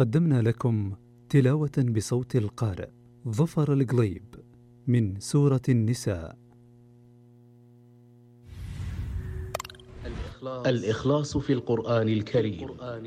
قدمنا لكم تلاوة بصوت القارئ ظفر القليب من سورة النساء. الإخلاص في القرآن الكريم.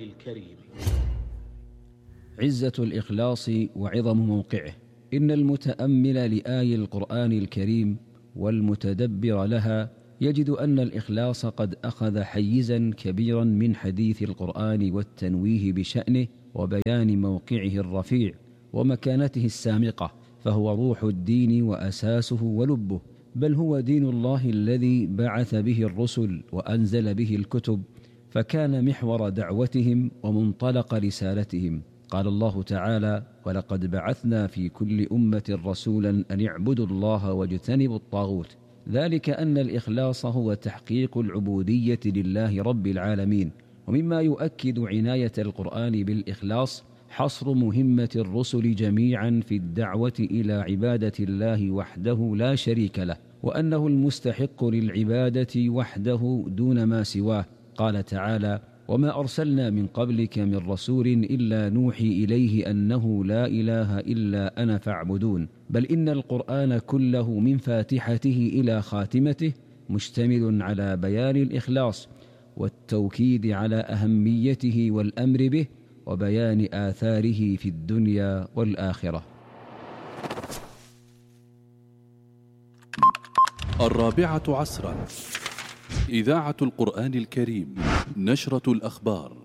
عزة الإخلاص وعظم موقعه. إن المتأمل لآي القرآن الكريم والمتدبر لها يجد أن الإخلاص قد أخذ حيزا كبيرا من حديث القرآن والتنويه بشأنه وبيان موقعه الرفيع ومكانته السامقة، فهو روح الدين وأساسه ولبه، بل هو دين الله الذي بعث به الرسل وأنزل به الكتب، فكان محور دعوتهم ومنطلق رسالتهم. قال الله تعالى: ولقد بعثنا في كل أمة رسولا أن اعبدوا الله واجتنبوا الطاغوت. ذلك أن الإخلاص هو تحقيق العبودية لله رب العالمين. ومما يؤكد عناية القرآن بالإخلاص حصر مهمة الرسل جميعا في الدعوة إلى عبادة الله وحده لا شريك له، وأنه المستحق للعبادة وحده دون ما سواه. قال تعالى: وما أرسلنا من قبلك من رسول إلا نوحي إليه أنه لا إله إلا أنا فاعبدون. بل إن القرآن كله من فاتحته إلى خاتمته مشتمل على بيان الإخلاص والتوكيد على أهميته والأمر به وبيان آثاره في الدنيا والآخرة. 4 إذاعة القرآن الكريم، نشرة الأخبار.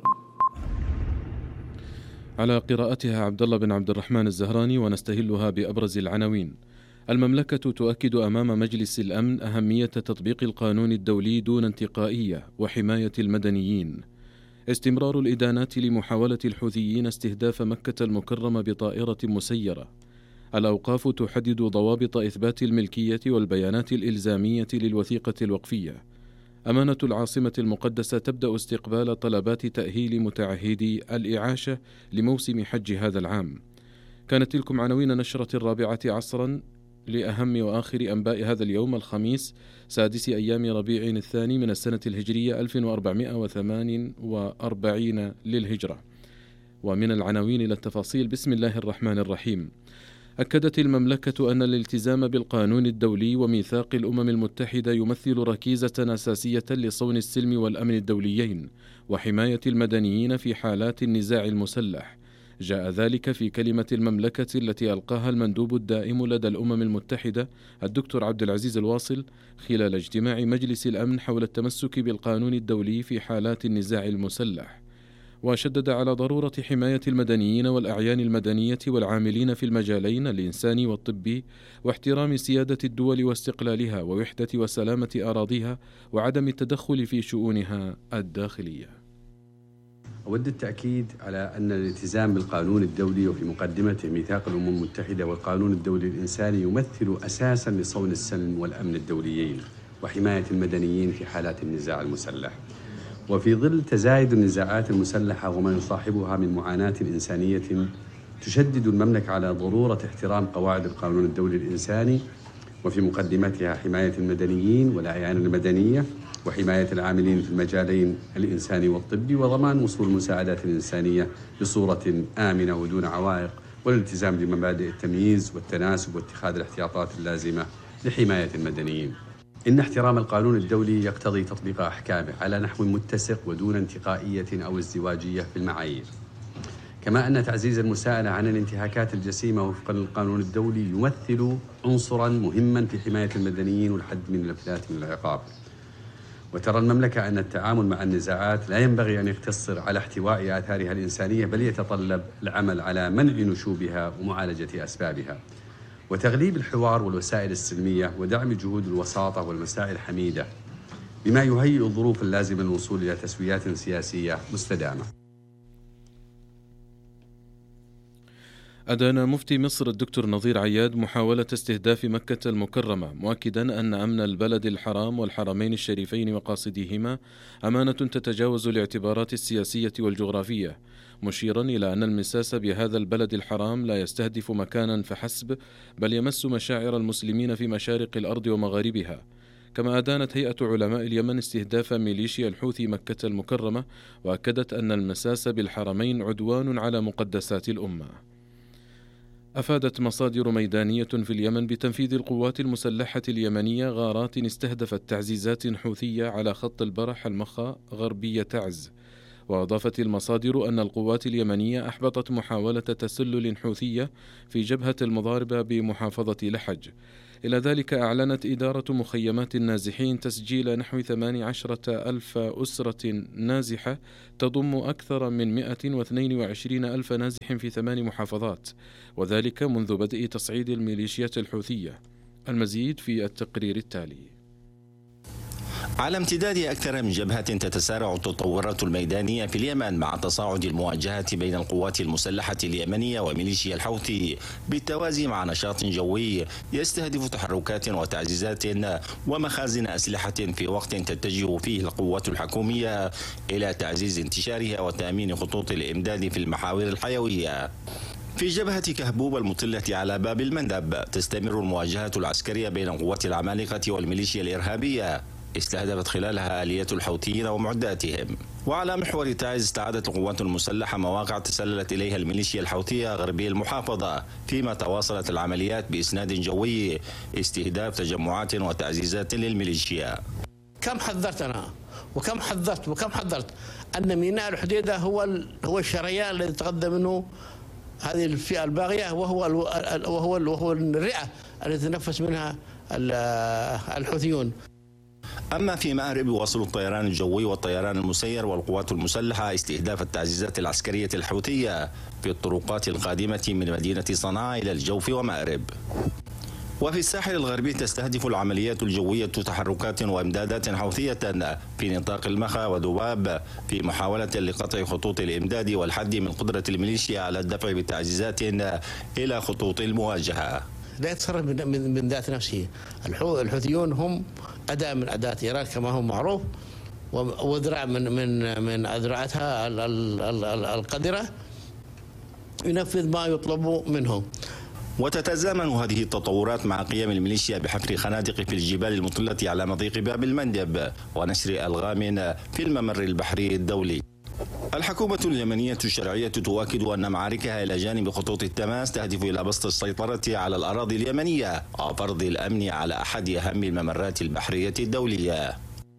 على قراءتها عبد الله بن عبد الرحمن الزهراني، ونستهلها بأبرز العناوين. المملكة تؤكد أمام مجلس الأمن أهمية تطبيق القانون الدولي دون انتقائية وحماية المدنيين. استمرار الإدانات لمحاولة الحوثيين استهداف مكة المكرمة بطائرة مسيرة. الأوقاف تحدد ضوابط إثبات الملكية والبيانات الإلزامية للوثيقة الوقفية. أمانة العاصمة المقدسة تبدأ استقبال طلبات تأهيل متعهدي الإعاشة لموسم حج هذا العام. كانت تلكم عناوين نشرة 4 لأهم وآخر أنباء هذا اليوم الخميس 6 أيام ربيع الثاني من السنة الهجرية 1448 للهجرة. ومن العناوين إلى التفاصيل. بسم الله الرحمن الرحيم. أكدت المملكة أن الالتزام بالقانون الدولي وميثاق الأمم المتحدة يمثل ركيزة أساسية لصون السلم والأمن الدوليين وحماية المدنيين في حالات النزاع المسلح. جاء ذلك في كلمة المملكة التي ألقاها المندوب الدائم لدى الأمم المتحدة الدكتور عبد العزيز الواصل خلال اجتماع مجلس الأمن حول التمسك بالقانون الدولي في حالات النزاع المسلح. وشدد على ضرورة حماية المدنيين والأعيان المدنية والعاملين في المجالين الإنساني والطبي، واحترام سيادة الدول واستقلالها ووحدة وسلامة أراضيها، وعدم التدخل في شؤونها الداخلية. أود التأكيد على أن الالتزام بالقانون الدولي وفي مقدمته ميثاق الأمم المتحدة والقانون الدولي الإنساني يمثل أساساً لصون السلم والأمن الدوليين وحماية المدنيين في حالات النزاع المسلح. وفي ظل تزايد النزاعات المسلحة وما يصاحبها من معاناة إنسانية، تشدد المملكة على ضرورة احترام قواعد القانون الدولي الإنساني، وفي مقدمتها حماية المدنيين والأعيان المدنية وحماية العاملين في المجالين الإنساني والطبي، وضمان وصول المساعدات الإنسانية بصورة آمنة ودون عوائق، والالتزام بمبادئ التمييز والتناسب واتخاذ الاحتياطات اللازمة لحماية المدنيين. إن احترام القانون الدولي يقتضي تطبيق أحكامه على نحو متسق ودون انتقائية أو ازدواجية في المعايير، كما أن تعزيز المساءلة عن الانتهاكات الجسيمة وفقا للقانون الدولي يمثل عنصرا مهما في حماية المدنيين والحد من الانفلات من العقاب. وترى المملكة أن التعامل مع النزاعات لا ينبغي أن يقتصر على احتواء آثارها الإنسانية، بل يتطلب العمل على منع نشوبها ومعالجة أسبابها، وتغليب الحوار والوسائل السلمية، ودعم جهود الوساطة والمسائل الحميدة، بما يهيئ الظروف اللازمة للوصول إلى تسويات سياسية مستدامة. أدان مفتي مصر الدكتور نظير عياد محاولة استهداف مكة المكرمة، مؤكدا أن أمن البلد الحرام والحرمين الشريفين وقاصديهما أمانة تتجاوز الاعتبارات السياسية والجغرافية، مشيرا إلى أن المساس بهذا البلد الحرام لا يستهدف مكانا فحسب، بل يمس مشاعر المسلمين في مشارق الأرض ومغاربها. كما أدانت هيئة علماء اليمن استهداف ميليشيا الحوثي مكة المكرمة، وأكدت أن المساس بالحرمين عدوان على مقدسات الأمة. أفادت مصادر ميدانية في اليمن بتنفيذ القوات المسلحة اليمنية غارات استهدفت تعزيزات حوثية على خط البرح المخا غربية تعز. وأضافت المصادر أن القوات اليمنية أحبطت محاولة تسلل حوثية في جبهة المضاربة بمحافظة لحج. إلى ذلك أعلنت إدارة مخيمات النازحين تسجيل نحو 18,000 أسرة نازحة تضم أكثر من 122,000 نازح في 8 محافظات، وذلك منذ بدء تصعيد الميليشيات الحوثية. المزيد في التقرير التالي. على امتداد أكثر من جبهة تتسارع التطورات الميدانية في اليمن مع تصاعد المواجهات بين القوات المسلحة اليمنية وميليشيا الحوثي، بالتوازي مع نشاط جوي يستهدف تحركات وتعزيزات ومخازن أسلحة في وقت تتجه فيه القوات الحكومية إلى تعزيز انتشارها وتأمين خطوط الإمداد في المحاور الحيوية. في جبهة كهبوب المطلة على باب المندب تستمر المواجهات العسكرية بين قوات العمالقة والميليشيا الإرهابية، استهدفت خلالها آليات الحوثيين ومعداتهم. وعلى محور تعز استعادت القوات المسلحة مواقع تسللت إليها الميليشيا الحوثية غربي المحافظة، فيما تواصلت العمليات بإسناد جوي استهداف تجمعات وتعزيزات للميليشيا. كم حذرت أنا وكم حذرت أن ميناء الحديدة هو الشريان الذي تغذى منه هذه الفئة الباغية، وهو الرئة التي تنفس منها الحوثيون. أما في مأرب وصل الطيران الجوي والطيران المسير والقوات المسلحة استهداف التعزيزات العسكرية الحوثية في الطرقات القادمة من مدينة صنعاء إلى الجوف ومأرب. وفي الساحل الغربي تستهدف العمليات الجوية تحركات وإمدادات حوثية في نطاق المخا ودباب في محاولة لقطع خطوط الإمداد والحد من قدرة الميليشيا على الدفع بتعزيزات إلى خطوط المواجهة. لا يتصرف من ذات نفسه. الحوثيون هم أداة من أداة إيران كما هو معروف، وذراع من أذرعتها القذرة ينفذ ما يطلب منه. وتتزامن هذه التطورات مع قيام الميليشيا بحفر خنادق في الجبال المطلة على مضيق باب المندب ونشر ألغام في الممر البحري الدولي. الحكومة اليمنية الشرعية تؤكد أن معاركها إلى جانب خطوط التماس تهدف إلى بسط السيطرة على الأراضي اليمنية وفرض الأمن على أحد أهم الممرات البحرية الدولية.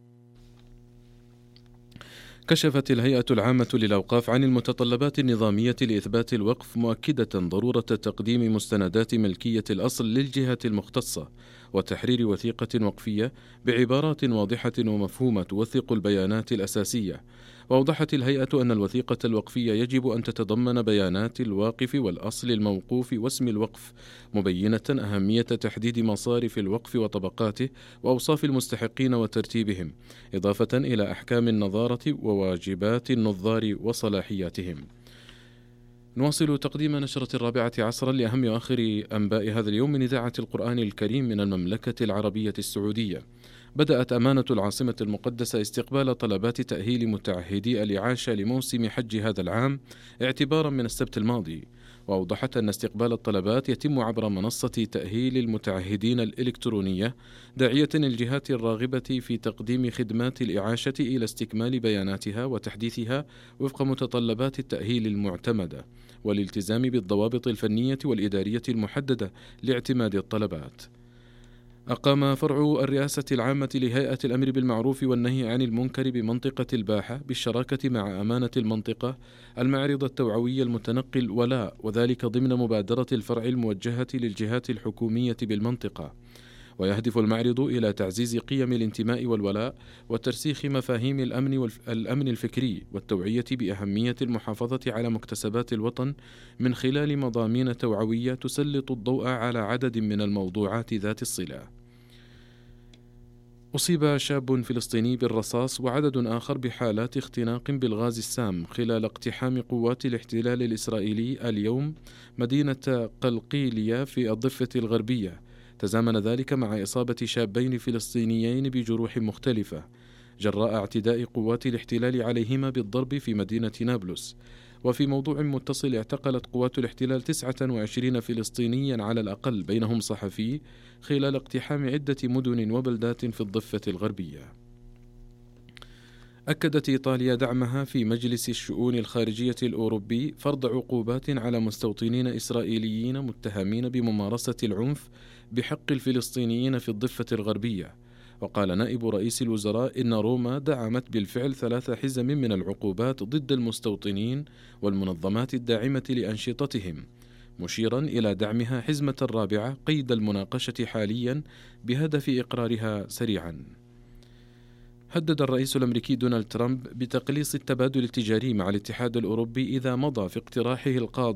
كشفت الهيئة العامة للأوقاف عن المتطلبات النظامية لإثبات الوقف، مؤكدة ضرورة تقديم مستندات ملكية الأصل للجهات المختصة وتحرير وثيقة وقفية بعبارات واضحة ومفهومة توثق البيانات الأساسية. وأوضحت الهيئة أن الوثيقة الوقفية يجب أن تتضمن بيانات الواقف والأصل الموقوف واسم الوقف، مبينة أهمية تحديد مصارف الوقف وطبقاته وأوصاف المستحقين وترتيبهم، إضافة إلى أحكام النظارة وواجبات النظار وصلاحياتهم. نواصل تقديم نشرة 14 لأهم وآخر أنباء هذا اليوم من إذاعة القرآن الكريم من المملكة العربية السعودية. بدأت أمانة العاصمة المقدسة استقبال طلبات تأهيل متعهدي الإعاشة لموسم حج هذا العام اعتبارا من السبت الماضي، وأوضحت أن استقبال الطلبات يتم عبر منصة تأهيل المتعهدين الإلكترونية، داعية الجهات الراغبة في تقديم خدمات الإعاشة إلى استكمال بياناتها وتحديثها وفق متطلبات التأهيل المعتمدة، والالتزام بالضوابط الفنية والإدارية المحددة لاعتماد الطلبات. أقام فرع الرئاسة العامة لهيئة الأمر بالمعروف والنهي عن المنكر بمنطقة الباحة بالشراكة مع أمانة المنطقة المعرض التوعوي المتنقل ولاء، وذلك ضمن مبادرة الفرع الموجهة للجهات الحكومية بالمنطقة. ويهدف المعرض إلى تعزيز قيم الانتماء والولاء وترسيخ مفاهيم الأمن الفكري والتوعية بأهمية المحافظة على مكتسبات الوطن من خلال مضامين توعوية تسلط الضوء على عدد من الموضوعات ذات الصلة. أصيب شاب فلسطيني بالرصاص وعدد آخر بحالات اختناق بالغاز السام خلال اقتحام قوات الاحتلال الإسرائيلي اليوم مدينة قلقيلية في الضفة الغربية. تزامن ذلك مع إصابة شابين فلسطينيين بجروح مختلفة جراء اعتداء قوات الاحتلال عليهما بالضرب في مدينة نابلس. وفي موضوع متصل، اعتقلت قوات الاحتلال 29 فلسطينيا على الأقل، بينهم صحفي، خلال اقتحام عدة مدن وبلدات في الضفة الغربية. أكدت إيطاليا دعمها في مجلس الشؤون الخارجية الأوروبي فرض عقوبات على مستوطنين إسرائيليين متهمين بممارسة العنف بحق الفلسطينيين في الضفة الغربية. وقال نائب رئيس الوزراء إن روما دعمت بالفعل 3 حزم من العقوبات ضد المستوطنين والمنظمات الداعمة لأنشطتهم، مشيرا إلى دعمها حزمة الرابعة قيد المناقشة حاليا بهدف إقرارها سريعا. هدد الرئيس الأمريكي دونالد ترامب بتقليص التبادل التجاري مع الاتحاد الأوروبي إذا مضى في اقتراحه القاضي